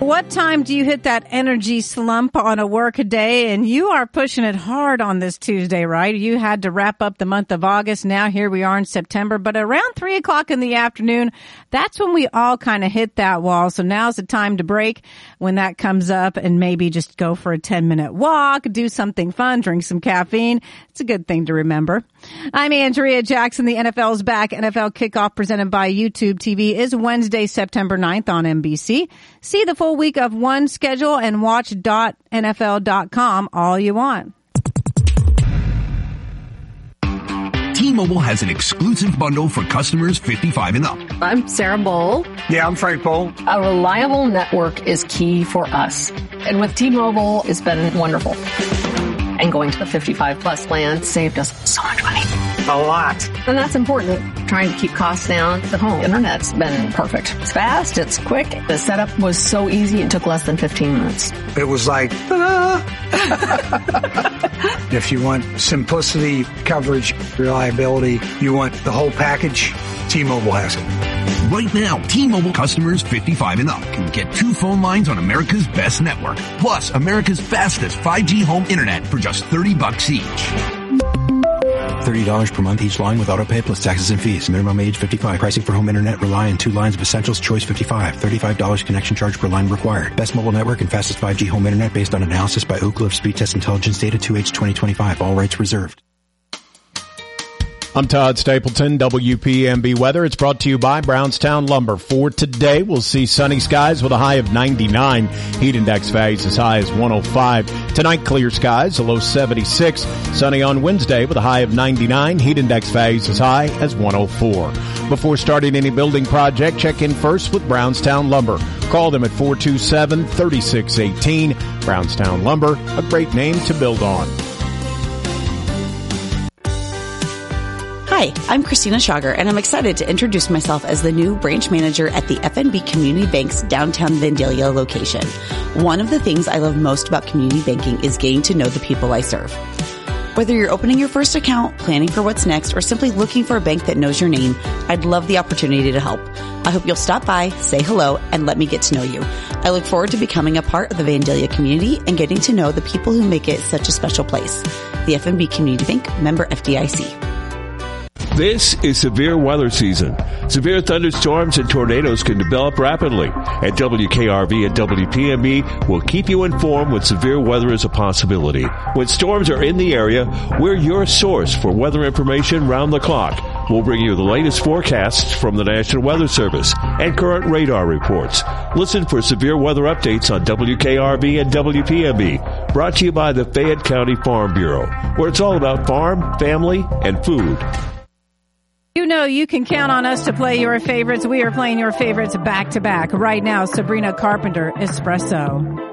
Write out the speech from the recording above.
what time do you hit that energy slump on a work day? And you are pushing it hard on this Tuesday, right? You had to wrap up the month of August. Now here we are in September, but around 3 o'clock in the afternoon, that's when we all kind of hit that wall. So now's the time to break when that comes up and maybe just go for a 10-minute walk, do something fun, drink some caffeine. It's a good thing to remember. I'm Andrea Jackson. The NFL is back. NFL Kickoff presented by YouTube TV is Wednesday, September 9th on NBC. See the full week of one schedule and watch.nfl.com all you want. T-Mobile has an exclusive bundle for customers 55 and up. I'm Sarah Bowl. Yeah, I'm Frank Bowl. A reliable network is key for us. And with T-Mobile, it's been wonderful. And going to the 55 plus plan saved us so much money. A lot. And that's important. Trying to keep costs down. The home internet's been perfect. It's fast. It's quick. The setup was so easy. It took less than 15 minutes. It was like, ta-da! If you want simplicity, coverage, reliability, you want the whole package, T-Mobile has it. Right now, T-Mobile customers 55 and up can get 2 phone lines on America's best network, plus America's fastest 5G home internet for just $30 each. $30 per month each line with autopay plus taxes and fees. Minimum age 55. Pricing for home internet rely on 2 lines of Essentials. Choice 55. $35 connection charge per line required. Best mobile network and fastest 5G home internet based on analysis by Oak Cliff Speed Test Intelligence data 2H 2025. All rights reserved. I'm Todd Stapleton, WPMB Weather. It's brought to you by Brownstown Lumber. For today, we'll see sunny skies with a high of 99. Heat index values as high as 105. Tonight, clear skies, a low 76. Sunny on Wednesday with a high of 99. Heat index values as high as 104. Before starting any building project, check in first with Brownstown Lumber. Call them at 427-3618. Brownstown Lumber, a great name to build on. Hi, I'm Christina Schauger, and I'm excited to introduce myself as the new branch manager at the FNB Community Bank's downtown Vandalia location. One of the things I love most about community banking is getting to know the people I serve. Whether you're opening your first account, planning for what's next, or simply looking for a bank that knows your name, I'd love the opportunity to help. I hope you'll stop by, say hello, and let me get to know you. I look forward to becoming a part of the Vandalia community and getting to know the people who make it such a special place. The FNB Community Bank, member FDIC. This is severe weather season. Severe thunderstorms and tornadoes can develop rapidly. At WKRV and WPMB, we'll keep you informed when severe weather is a possibility. When storms are in the area, we're your source for weather information round the clock. We'll bring you the latest forecasts from the National Weather Service and current radar reports. Listen for severe weather updates on WKRV and WPMB. Brought to you by the Fayette County Farm Bureau, where it's all about farm, family, and food. You know you can count on us to play your favorites. We are playing your favorites back to back. Right now, Sabrina Carpenter, Espresso.